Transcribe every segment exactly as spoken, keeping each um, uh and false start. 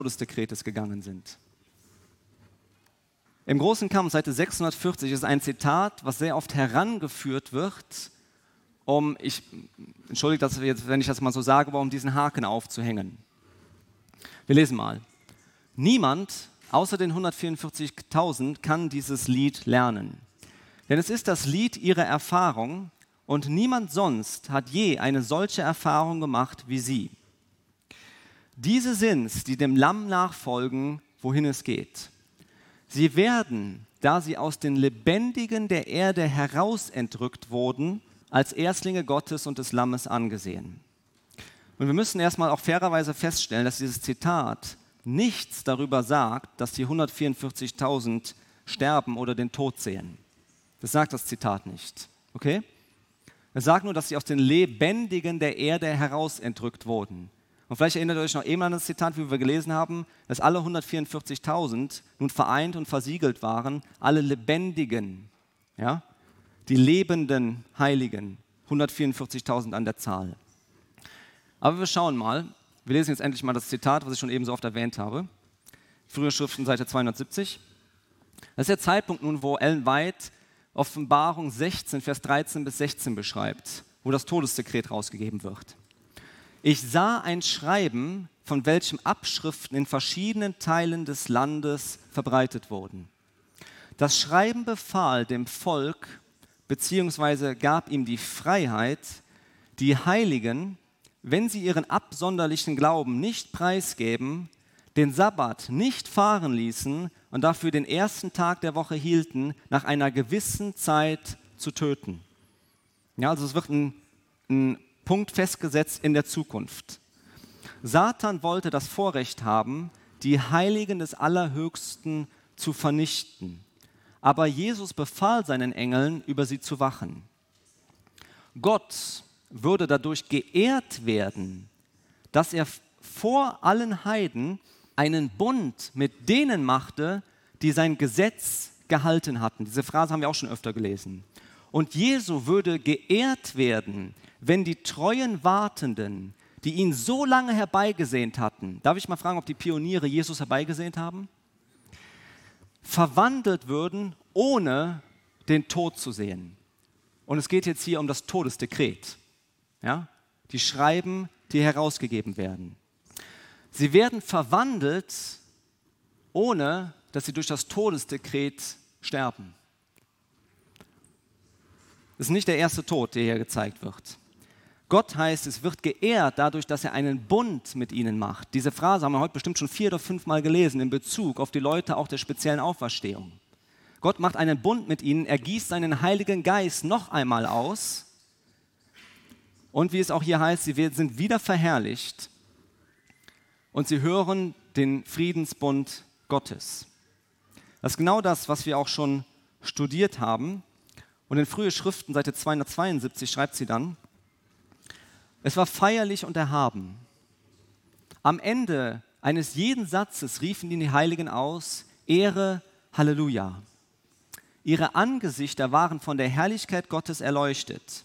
Todesdekretes gegangen sind. Im großen Kampf, Seite sechshundertvierzig, ist ein Zitat, was sehr oft herangeführt wird, um, ich entschuldige das jetzt, wenn ich das mal so sage, aber um diesen Haken aufzuhängen. Wir lesen mal. Niemand außer den hundertvierundvierzigtausend kann dieses Lied lernen. Denn es ist das Lied ihrer Erfahrung und niemand sonst hat je eine solche Erfahrung gemacht wie sie. Diese sind's, die dem Lamm nachfolgen, wohin es geht. Sie werden, da sie aus den Lebendigen der Erde herausentrückt wurden, als Erstlinge Gottes und des Lammes angesehen. Und wir müssen erstmal auch fairerweise feststellen, dass dieses Zitat nichts darüber sagt, dass die hundertvierundvierzigtausend sterben oder den Tod sehen. Das sagt das Zitat nicht. Okay? Es sagt nur, dass sie aus den Lebendigen der Erde herausentrückt wurden. Und vielleicht erinnert ihr euch noch eben an das Zitat, wie wir gelesen haben, dass alle hundertvierundvierzigtausend nun vereint und versiegelt waren, alle Lebendigen, ja? Die lebenden Heiligen, hundertvierundvierzigtausend an der Zahl. Aber wir schauen mal, wir lesen jetzt endlich mal das Zitat, was ich schon eben so oft erwähnt habe. Frühe Schriften, Seite zweihundertsiebzig. Das ist der Zeitpunkt nun, wo Ellen White Offenbarung sechzehn, Vers dreizehn bis sechzehn beschreibt, wo das Todesdekret rausgegeben wird. Ich sah ein Schreiben, von welchem Abschriften in verschiedenen Teilen des Landes verbreitet wurden. Das Schreiben befahl dem Volk, beziehungsweise gab ihm die Freiheit, die Heiligen, wenn sie ihren absonderlichen Glauben nicht preisgeben, den Sabbat nicht fahren ließen und dafür den ersten Tag der Woche hielten, nach einer gewissen Zeit zu töten. Ja, also es wird ein, ein Punkt festgesetzt in der Zukunft. Satan wollte das Vorrecht haben, die Heiligen des Allerhöchsten zu vernichten. Aber Jesus befahl seinen Engeln, über sie zu wachen. Gott würde dadurch geehrt werden, dass er vor allen Heiden einen Bund mit denen machte, die sein Gesetz gehalten hatten. Diese Phrase haben wir auch schon öfter gelesen. Und Jesu würde geehrt werden, wenn die treuen Wartenden, die ihn so lange herbeigesehnt hatten, darf ich mal fragen, ob die Pioniere Jesus herbeigesehnt haben? Verwandelt würden, ohne den Tod zu sehen. Und es geht jetzt hier um das Todesdekret. Ja? Die Schreiben, die herausgegeben werden. Sie werden verwandelt, ohne dass sie durch das Todesdekret sterben. Das ist nicht der erste Tod, der hier gezeigt wird. Gott heißt, es wird geehrt dadurch, dass er einen Bund mit ihnen macht. Diese Phrase haben wir heute bestimmt schon vier oder fünf Mal gelesen in Bezug auf die Leute auch der speziellen Auferstehung. Gott macht einen Bund mit ihnen, er gießt seinen Heiligen Geist noch einmal aus. Und wie es auch hier heißt, sie sind wieder verherrlicht und sie hören den Friedensbund Gottes. Das ist genau das, was wir auch schon studiert haben. Und in Frühe Schriften, Seite zweihundertzweiundsiebzig, schreibt sie dann, es war feierlich und erhaben. Am Ende eines jeden Satzes riefen die Heiligen aus, Ehre, Halleluja. Ihre Angesichter waren von der Herrlichkeit Gottes erleuchtet.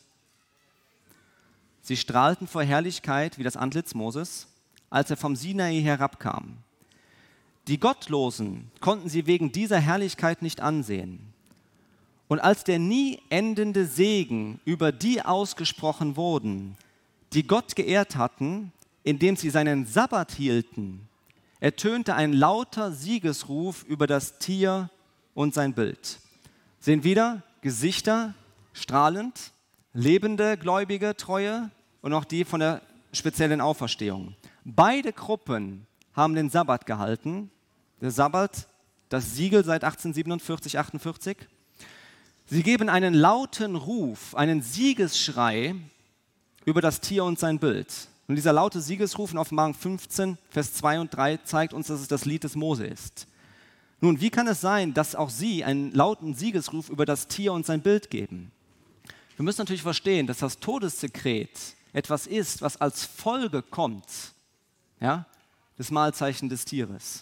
Sie strahlten vor Herrlichkeit wie das Antlitz Moses, als er vom Sinai herabkam. Die Gottlosen konnten sie wegen dieser Herrlichkeit nicht ansehen. Und als der nie endende Segen über die ausgesprochen wurden, die Gott geehrt hatten, indem sie seinen Sabbat hielten, ertönte ein lauter Siegesruf über das Tier und sein Bild. Sehen wieder Gesichter, strahlend, lebende, gläubige, treue und auch die von der speziellen Auferstehung. Beide Gruppen haben den Sabbat gehalten. Der Sabbat, das Siegel seit achtzehnhundertsiebenundvierzig, achtundvierzig. Sie geben einen lauten Ruf, einen Siegesschrei über das Tier und sein Bild. Und dieser laute Siegesruf in Offenbarung fünfzehn, Vers zwei und drei zeigt uns, dass es das Lied des Mose ist. Nun, wie kann es sein, dass auch sie einen lauten Siegesruf über das Tier und sein Bild geben? Wir müssen natürlich verstehen, dass das Todessekret etwas ist, was als Folge kommt, ja, des Mahlzeichen des Tieres.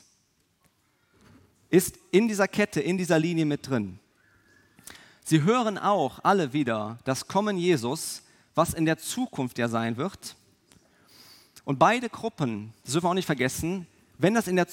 Ist in dieser Kette, in dieser Linie mit drin. Sie hören auch alle wieder das Kommen Jesus, was in der Zukunft ja sein wird. Und beide Gruppen, das dürfen wir auch nicht vergessen, Wenn das in der